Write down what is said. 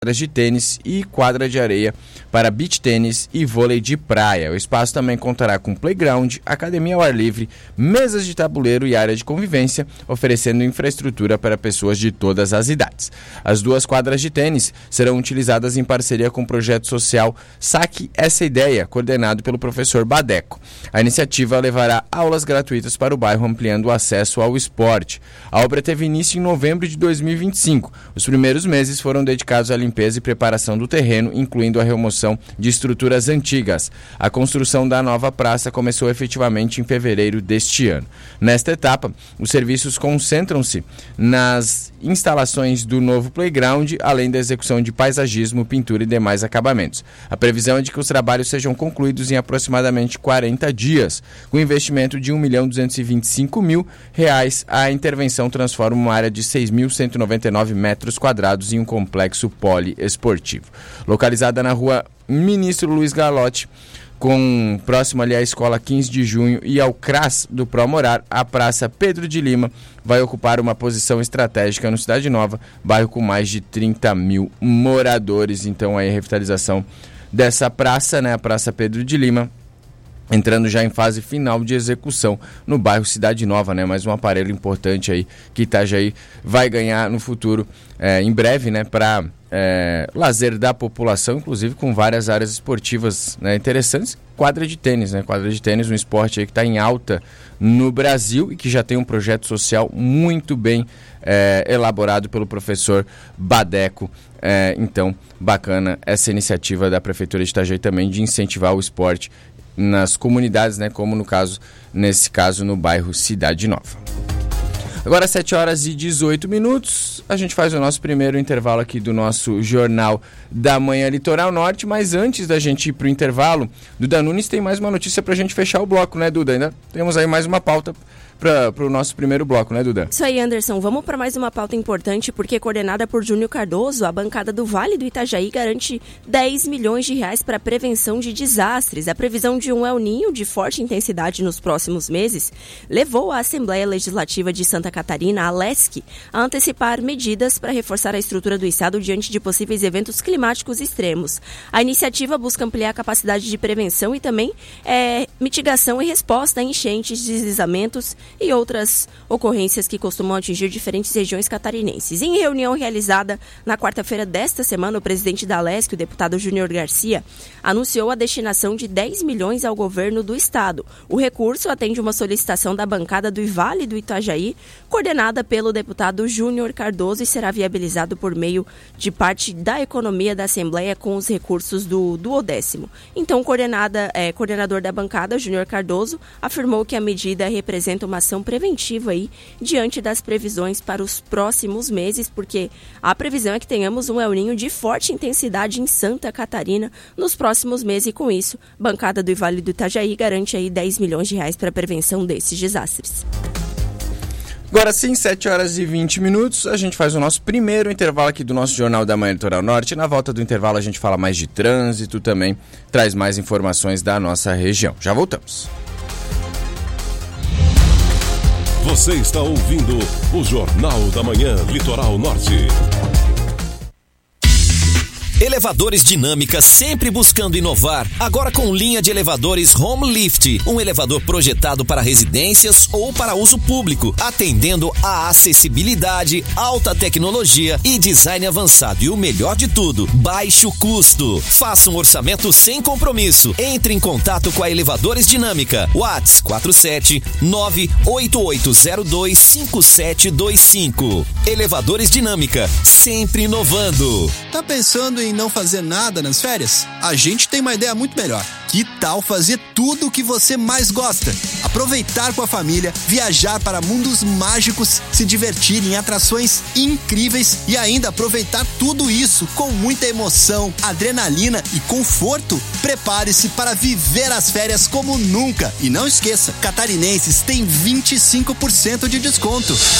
de tênis e quadra de areia para beach tênis e vôlei de praia. O espaço também contará com playground, academia ao ar livre, mesas de tabuleiro e área de convivência, oferecendo infraestrutura para pessoas de todas as idades. As duas quadras de tênis serão utilizadas em parceria com o projeto social Saque Essa Ideia, coordenado pelo professor Badeco. A iniciativa levará aulas gratuitas para o bairro, ampliando o acesso ao esporte. A obra teve início em novembro de 2025. Os primeiros meses foram dedicados à limpeza e preparação do terreno, incluindo a remoção de estruturas antigas. A construção da nova praça começou efetivamente em fevereiro deste ano. Nesta etapa, os serviços concentram-se nas instalações do novo playground, além da execução de paisagismo, pintura e demais acabamentos. A previsão é de que os trabalhos sejam concluídos em aproximadamente 40 dias. Com investimento de R$ 1.225.000, a intervenção transforma uma área de 6.199 metros quadrados em um complexo poliesportivo. Localizada na rua Ministro Luiz Galotti, próximo ali à Escola 15 de Junho e ao CRAS do Promorar, a Praça Pedro de Lima vai ocupar uma posição estratégica no Cidade Nova, bairro com mais de 30 mil moradores. Então aí a revitalização dessa praça, né, a Praça Pedro de Lima, entrando já em fase final de execução no bairro Cidade Nova, né? Mais um aparelho importante aí que Itajaí vai ganhar no futuro, em breve, né? Para lazer da população, inclusive com várias áreas esportivas, né, interessantes. Quadra de tênis, né? Quadra de tênis, um esporte aí que está em alta no Brasil e que já tem um projeto social muito bem elaborado pelo professor Badeco. Então, bacana essa iniciativa da Prefeitura de Itajaí também de incentivar o esporte nas comunidades, né, como nesse caso no bairro Cidade Nova. Agora 7h18, a gente faz o nosso primeiro intervalo aqui do nosso Jornal da Manhã Litoral Norte, mas antes da gente ir para o intervalo, Duda Nunes tem mais uma notícia para a gente fechar o bloco, né, Duda? Ainda temos aí mais uma pauta para o nosso primeiro bloco, né, Duda? Isso aí, Anderson. Vamos para mais uma pauta importante, porque coordenada por Júnior Cardoso, a bancada do Vale do Itajaí garante R$10 milhões para a prevenção de desastres. A previsão de um El Niño de forte intensidade nos próximos meses levou a Assembleia Legislativa de Santa Catarina, a LESC, a antecipar medidas para reforçar a estrutura do Estado diante de possíveis eventos climáticos extremos. A iniciativa busca ampliar a capacidade de prevenção e também mitigação e resposta a enchentes, deslizamentos e outras ocorrências que costumam atingir diferentes regiões catarinenses. Em reunião realizada na quarta-feira desta semana, o presidente da LESC, o deputado Júnior Garcia, anunciou a destinação de 10 milhões ao governo do estado. O recurso atende uma solicitação da bancada do Vale do Itajaí, coordenada pelo deputado Júnior Cardoso, e será viabilizado por meio de parte da economia da Assembleia com os recursos do 10º. Então, o coordenador da bancada, Júnior Cardoso, afirmou que a medida representa uma ação preventiva aí, diante das previsões para os próximos meses, porque a previsão é que tenhamos um El Niño de forte intensidade em Santa Catarina nos próximos meses, e com isso, a bancada do Vale do Itajaí garante aí R$10 milhões para a prevenção desses desastres. Agora sim, 7h20, a gente faz o nosso primeiro intervalo aqui do nosso Jornal da Manhã Litoral Norte. Na volta do intervalo a gente fala mais de trânsito, também traz mais informações da nossa região. Já voltamos. Você está ouvindo o Jornal da Manhã Litoral Norte. Elevadores Dinâmica, sempre buscando inovar. Agora com linha de elevadores Home Lift, um elevador projetado para residências ou para uso público, atendendo a acessibilidade, alta tecnologia e design avançado. E o melhor de tudo, baixo custo. Faça um orçamento sem compromisso. Entre em contato com a Elevadores Dinâmica. WhatsApp 47988025725. Elevadores Dinâmica, sempre inovando. Tá pensando em não fazer nada nas férias? A gente tem uma ideia muito melhor. Que tal fazer tudo o que você mais gosta? Aproveitar com a família, viajar para mundos mágicos, se divertir em atrações incríveis e ainda aproveitar tudo isso com muita emoção, adrenalina e conforto? Prepare-se para viver as férias como nunca. E não esqueça, catarinenses têm 25% de desconto.